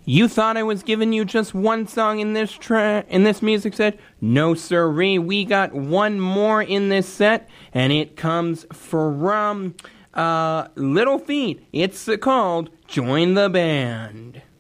You thought I was giving you just one song in this music set? No, sirree. We got one more in this set, and it comes from Little Feat. It's called Join the Band.